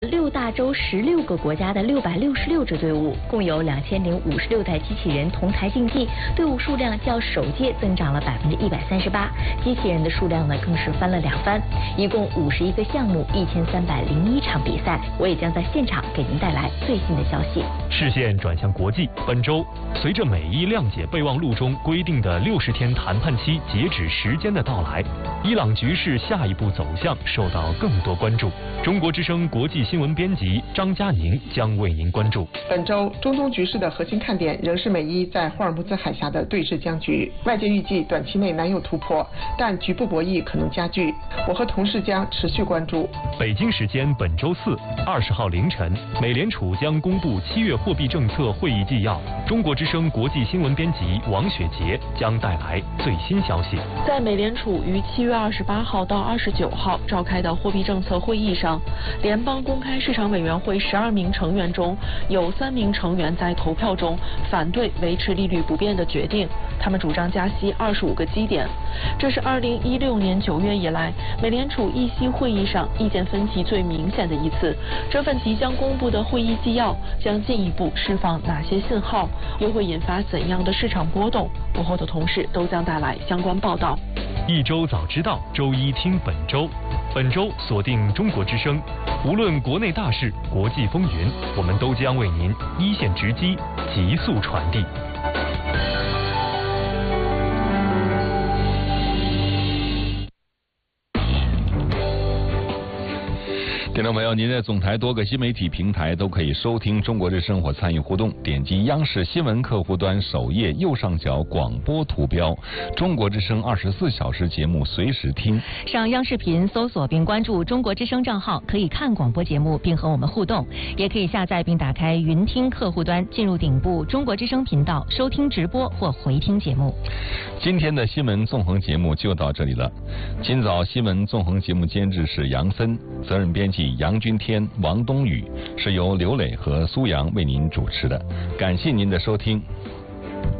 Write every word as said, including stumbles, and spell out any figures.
六大洲十六个国家的六百六十六支队伍，共有两千零五十六台机器人同台竞技，队伍数量较首届增长了百分之一百三十八，机器人的数量呢更是翻了两番，一共五十一个项目，一千三百零一场比赛。我也将在现场给您带来最新的消息。 视线转向国际，本周随着美伊谅解备忘录中规定的六十天谈判期截止时间的到来，伊朗局势下一步走向受到更多关注。中国之声国际新闻编辑张佳宁将为您关注。 本周中东局势的核心看点仍是美伊在霍尔木兹海峡的对峙僵局，外界预计短期内难有突破，但局部博弈可能加剧。我和同事将持续关注。 北京时间本周四二十号凌晨，美联储将公布七月货币政策会议纪要。中国之声国际新闻编辑王雪杰将带来最新消息。 在美联储于七月二十八号到二十九号召开的货币政策会议上，联邦公开市场委员会十二名成员中有三名成员在投票中反对维持利率不变的决定，他们主张加息二十五个基点。这是二零一六年九月以来美联储议息会议上意见分歧最明显的一次。这份即将公布的会议纪要将进一步释放哪些信号，又会引发怎样的市场波动？幕后的同事都将带来相关报道。 一周早知道，周一听本周。本周锁定中国之声，无论国内大事、国际风云，我们都将为您一线直击，急速传递。 听众朋友，您在总台多个新媒体平台都可以收听中国之声或参与互动，点击央视新闻客户端首页右上角广播图标，中国之声二十四小时节目随时听。 上央视频搜索并关注中国之声账号，可以看广播节目并和我们互动，也可以下载并打开云听客户端，进入顶部中国之声频道收听直播或回听节目。 今天的新闻纵横节目就到这里了。今早新闻纵横节目监制是杨森，责任编辑杨君天、王冬雨，是由刘磊和苏阳为您主持的。感谢您的收听。